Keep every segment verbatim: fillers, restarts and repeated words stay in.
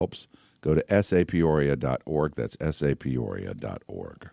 helps. Go to S A Peoria dot org. That's S A Peoria dot org.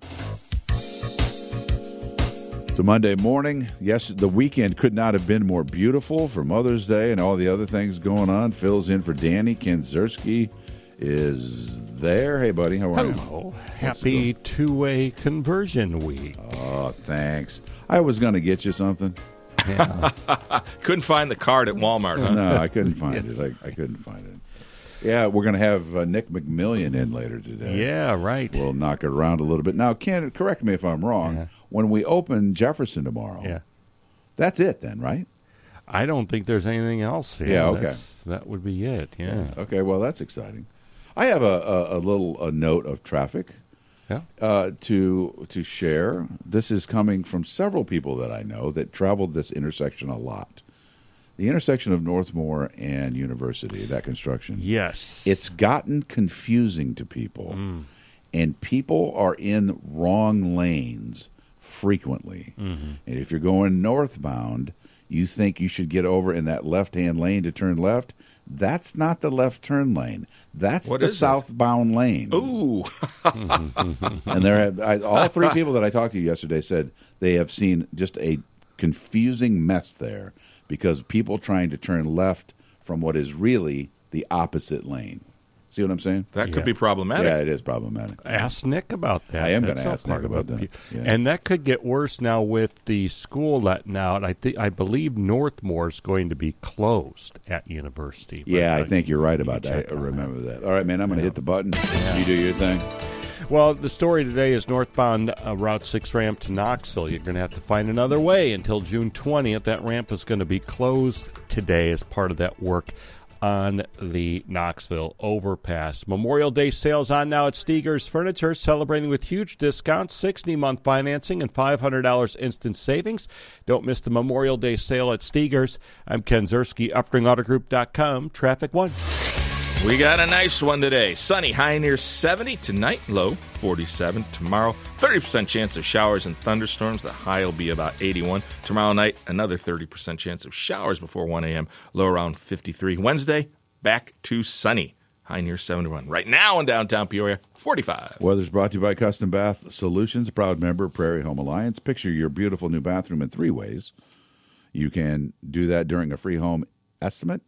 It's a Monday morning. Yes, the weekend could not have been more beautiful for Mother's Day and all the other things going on. Fills in for Danny. Ken Zerski is there. Hey, buddy. How are you? Hello. Happy two-way conversion week. Oh, thanks. I was going to get you something. Yeah. Couldn't find the card at Walmart, huh? No, I couldn't find Yes. it. I, I couldn't find it. Yeah, we're going to have uh, Nick McMillian in later today. Yeah, right. We'll knock it around a little bit. Now, Ken, correct me if I'm wrong. Yeah. When we open Jefferson tomorrow, Yeah. that's it then, right? I don't think there's anything else. Yeah, okay. That's- That would be it, yeah. Okay, well, that's exciting. I have a, a, a little a note of traffic Yeah. uh, to to share. This is coming from several people that I know that traveled this intersection a lot. The intersection of Northmore and University, that construction. Yes. It's gotten confusing to people, Mm. and people are in wrong lanes frequently. Mm-hmm. And if you're going northbound, you think you should get over in that left-hand lane to turn left. That's not the left turn lane. That's What the is it? southbound lane. Ooh. And there, I, all three people that I talked to yesterday said they have seen just a confusing mess there because people trying to turn left from what is really the opposite lane. See what I'm saying? That could Yeah. be problematic. Yeah, it is problematic. Ask Nick about that. I am gonna That's all ask Nick part of about it. that. Yeah. And that could get worse now with the school letting out. I think I believe Northmore is going to be closed at University. But, Yeah, I uh, think you're right you about can that. check I on remember that. All right, man, I'm going to Yeah. hit the button. You do your thing. Well, the story today is northbound uh, Route six ramp to Knoxville. You're going to have to find another way until June twentieth. That ramp is going to be closed today as part of that work on the Knoxville overpass. Memorial Day sales on now at Steger's Furniture, celebrating with huge discounts, sixty-month financing, and five hundred dollars instant savings. Don't miss the Memorial Day sale at Steger's. I'm Ken Zerski, Uftring Auto Group dot com, Traffic One. We got a nice one today. Sunny, high near seventy tonight, low forty-seven. Tomorrow, thirty percent chance of showers and thunderstorms. The high will be about eighty-one. Tomorrow night, another thirty percent chance of showers before one a.m., low around fifty-three. Wednesday, back to sunny, high near seventy-one. Right now in downtown Peoria, forty-five. Weather's brought to you by Custom Bath Solutions, a proud member of Prairie Home Alliance. Picture your beautiful new bathroom in three ways. You can do that during a free home estimate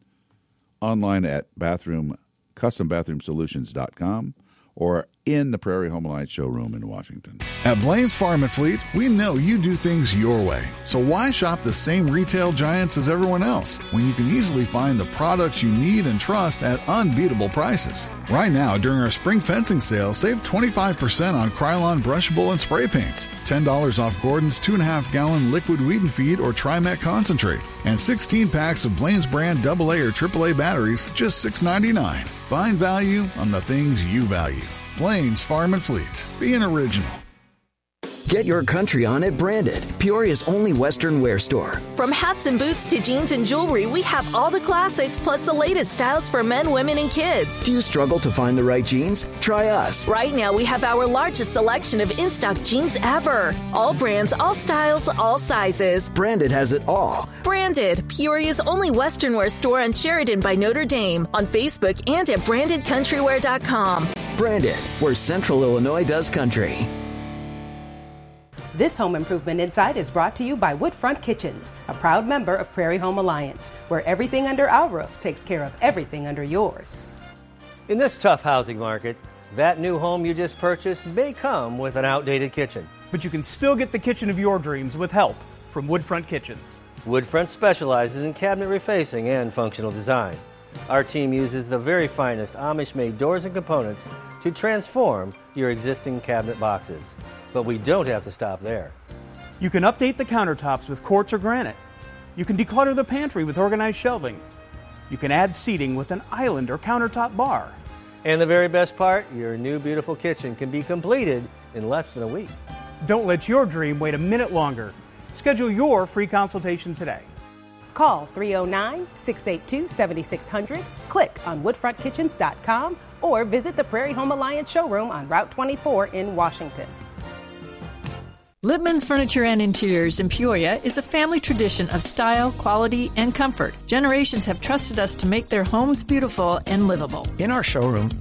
online at bathroom custom bathroom solutions dot com or in the Prairie Home Alliance showroom in Washington. At Blaine's Farm and Fleet, we know you do things your way. So why shop the same retail giants as everyone else when you can easily find the products you need and trust at unbeatable prices? Right now, during our spring fencing sale, save twenty-five percent on Krylon brushable and spray paints, ten dollars off Gordon's two point five gallon liquid weed and feed or Trimet concentrate, and sixteen packs of Blaine's brand double A or triple A batteries, just six ninety-nine. Find value on the things you value. Blaine's Farm and Fleet. Be an original. Get your country on at Branded, Peoria's only Western wear store. From hats and boots to jeans and jewelry, we have all the classics plus the latest styles for men, women, and kids. Do you struggle to find the right jeans? Try us. Right now, we have our largest selection of in-stock jeans ever. All brands, all styles, all sizes. Branded has it all. Branded, Peoria's only Western wear store on Sheridan by Notre Dame, on Facebook and at branded country wear dot com. Branded, where Central Illinois does country. This Home Improvement Insight is brought to you by Woodfront Kitchens, a proud member of Prairie Home Alliance, where everything under our roof takes care of everything under yours. In this tough housing market, that new home you just purchased may come with an outdated kitchen. But you can still get the kitchen of your dreams with help from Woodfront Kitchens. Woodfront specializes in cabinet refacing and functional design. Our team uses the very finest Amish-made doors and components to transform your existing cabinet boxes. But we don't have to stop there. You can update the countertops with quartz or granite. You can declutter the pantry with organized shelving. You can add seating with an island or countertop bar. And the very best part, your new beautiful kitchen can be completed in less than a week. Don't let your dream wait a minute longer. Schedule your free consultation today. Call three oh nine, six eight two, seven six zero zero, click on woodfront kitchens dot com, or visit the Prairie Home Alliance showroom on Route twenty-four in Washington. Lippman's Furniture and Interiors in Peoria is a family tradition of style, quality, and comfort. Generations have trusted us to make their homes beautiful and livable. In our showroom,